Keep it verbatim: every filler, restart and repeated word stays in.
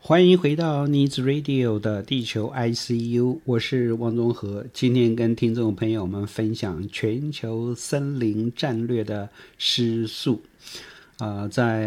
欢迎回到 Needs Radio 的地球 I C U， 我是汪中和。今天跟听众朋友们分享全球森林战略的失速。呃，在